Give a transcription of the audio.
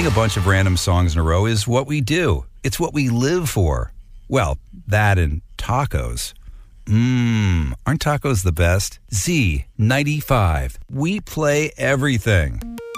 Playing a bunch of random songs in a row is what we do. It's what we live for. Well, that and tacos. Aren't tacos the best? Z95. We play everything.